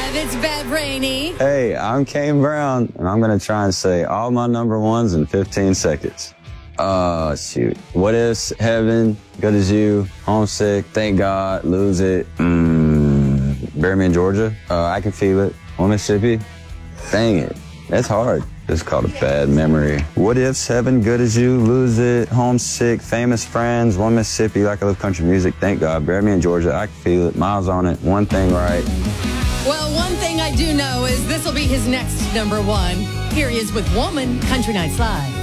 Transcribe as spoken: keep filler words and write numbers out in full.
five, it's Bad Brainy. Hey, I'm Kane Brown, and I'm going to try and say all my number ones in fifteen seconds. Uh, shoot. What Ifs, Heaven, Good As You, Homesick, Thank God, Lose It, mm, Bury Me in Georgia, uh, I Can Feel It, One Mississippi. Dang it. That's hard. It's called a bad memory. What Ifs, Heaven, Good As You, Lose It, Homesick, Famous Friends, One Mississippi, Like I Love Country Music, Thank God, Bury Me in Georgia, I Can Feel It, Miles on It, One Thing Right. Well, one thing I do know is this will be his next number one. Here he is with Woman, Country Nights Live.